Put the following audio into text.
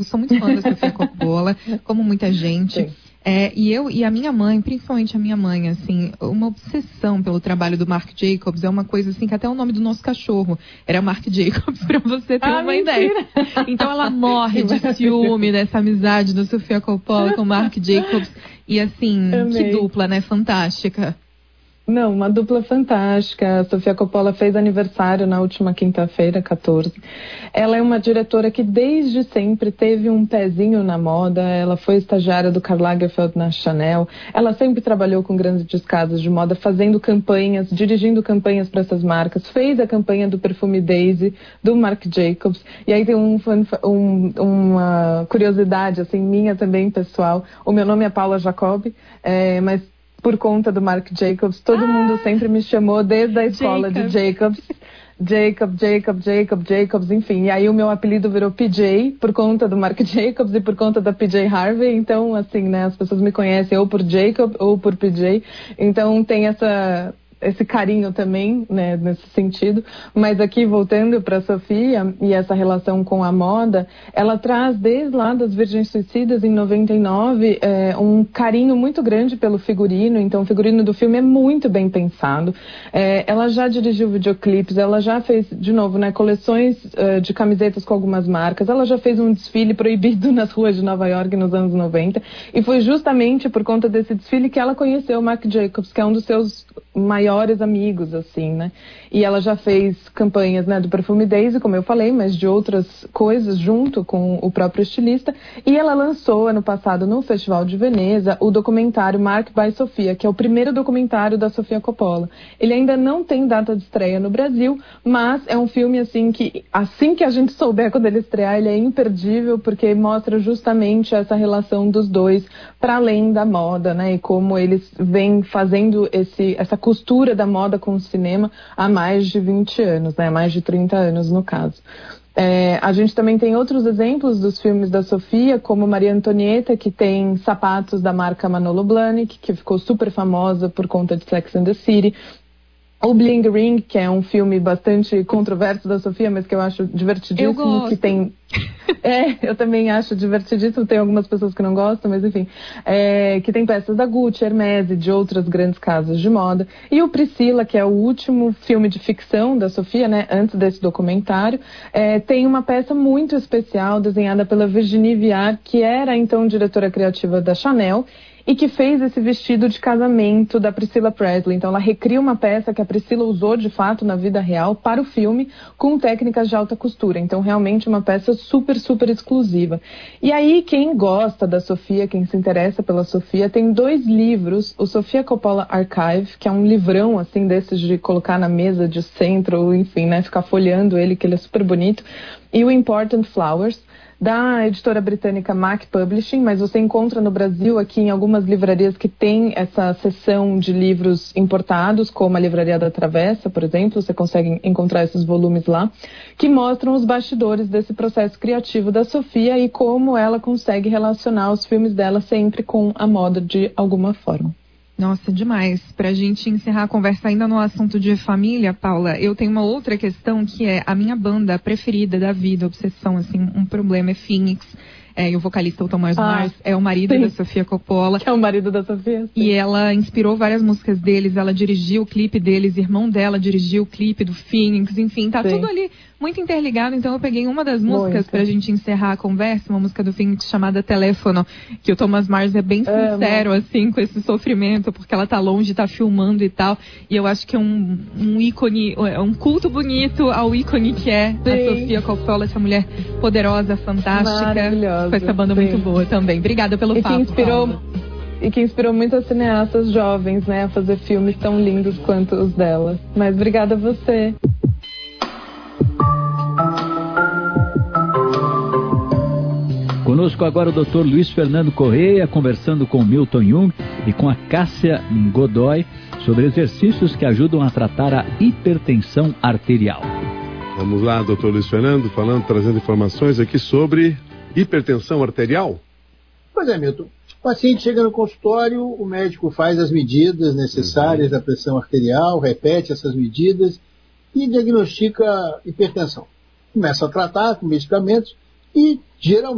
Eu sou muito fã da Sofia Coppola, como muita gente. Sim. E a minha mãe, principalmente a minha mãe, assim, uma obsessão pelo trabalho do Marc Jacobs, é uma coisa assim que até o nome do nosso cachorro era Marc Jacobs, pra você ter uma ideia. Então ela morre de ciúme dessa amizade da Sofia Coppola com o Marc Jacobs. E assim, que dupla, né? Fantástica. Não, uma dupla fantástica. A Sofia Coppola fez aniversário na última quinta-feira, 14. Ela é uma diretora que desde sempre teve um pezinho na moda. Ela foi estagiária do Karl Lagerfeld na Chanel. Ela sempre trabalhou com grandes casas de moda, fazendo campanhas, dirigindo campanhas para essas marcas. Fez a campanha do perfume Daisy, do Marc Jacobs. E aí tem uma curiosidade, assim, minha também, pessoal. O meu nome é Paula Jacobi, mas por conta do Marc Jacobs, todo mundo sempre me chamou desde a escola de Jacobs. Jacobs, enfim. E aí o meu apelido virou PJ por conta do Marc Jacobs e por conta da PJ Harvey. Então, assim, né, as pessoas me conhecem ou por Jacob ou por PJ. Então tem esse carinho também, né, nesse sentido. Mas aqui, voltando para a Sofia e essa relação com a moda, ela traz desde lá das Virgens Suicidas, em 99, um carinho muito grande pelo figurino. Então o figurino do filme é muito bem pensado. Ela já dirigiu videoclipes, ela já fez, de novo, né, coleções de camisetas com algumas marcas, ela já fez um desfile proibido nas ruas de Nova York nos anos 90, e foi justamente por conta desse desfile que ela conheceu o Marc Jacobs, que é um dos seus maiores amigos, assim, né? E ela já fez campanhas, né, do perfume Daisy, como eu falei, mas de outras coisas junto com o próprio estilista. E ela lançou ano passado no Festival de Veneza o documentário Marc by Sofia, que é o primeiro documentário da Sofia Coppola. Ele ainda não tem data de estreia no Brasil, mas é um filme assim que a gente souber quando ele estrear, ele é imperdível, porque mostra justamente essa relação dos dois para além da moda, né? E como eles vêm fazendo essa costura da moda com o cinema há mais de 20 anos, né? Mais de 30 anos no caso. A gente também tem outros exemplos dos filmes da Sofia, como Maria Antonieta, que tem sapatos da marca Manolo Blahnik, que ficou super famosa por conta de Sex and the City. O Bling Ring, que é um filme bastante controverso da Sofia, mas que eu acho divertidíssimo. Eu gosto. Que tem... eu também acho divertidíssimo. Tem algumas pessoas que não gostam, mas enfim. Que tem peças da Gucci, Hermès e de outras grandes casas de moda. E o Priscila, que é o último filme de ficção da Sofia, né, antes desse documentário, tem uma peça muito especial desenhada pela Virginie Viard, que era então diretora criativa da Chanel, e que fez esse vestido de casamento da Priscilla Presley. Então ela recria uma peça que a Priscilla usou de fato na vida real para o filme, com técnicas de alta costura. Então realmente uma peça super, super exclusiva. E aí quem gosta da Sofia, quem se interessa pela Sofia, tem 2 livros, o Sofia Coppola Archive, que é um livrão assim desses de colocar na mesa de centro, ou enfim, né, ficar folheando ele, que ele é super bonito, e o Important Flowers, da editora britânica Mac Publishing, mas você encontra no Brasil aqui em algumas livrarias que tem essa seção de livros importados, como a Livraria da Travessa, por exemplo, você consegue encontrar esses volumes lá, que mostram os bastidores desse processo criativo da Sofia e como ela consegue relacionar os filmes dela sempre com a moda de alguma forma. Nossa, demais. Pra gente encerrar a conversa ainda no assunto de família, Paula, eu tenho uma outra questão que é a minha banda preferida da vida, obsessão, assim, um problema é Phoenix. E o vocalista, o Thomas Mars, é o marido da Sofia Coppola. Que é o marido da Sofia, sim. E ela inspirou várias músicas deles, ela dirigiu o clipe deles, irmão dela dirigiu o clipe do Phoenix, enfim, tá tudo ali muito interligado. Então eu peguei uma das músicas pra gente encerrar a conversa, uma música do Phoenix chamada Teléfono, que o Thomas Mars é bem sincero, assim, com esse sofrimento, porque ela tá longe, tá filmando e tal. E eu acho que é um ícone, é um culto bonito ao ícone que é a Sofia Coppola, essa mulher poderosa, fantástica. Maravilhosa. Com essa banda muito boa também. Obrigada pelo papo. Que inspirou muitas cineastas jovens, né, a fazer filmes tão lindos quanto os dela. Mas obrigada a você. Conosco agora o Dr. Luiz Fernando Correia, conversando com Milton Jung e com a Cássia Godoy sobre exercícios que ajudam a tratar a hipertensão arterial. Vamos lá, Dr. Luiz Fernando, trazendo informações aqui sobre hipertensão arterial? Pois é, Milton. O paciente chega no consultório, o médico faz as medidas necessárias da pressão arterial, repete essas medidas e diagnostica hipertensão. Começa a tratar com medicamentos e, geralmente,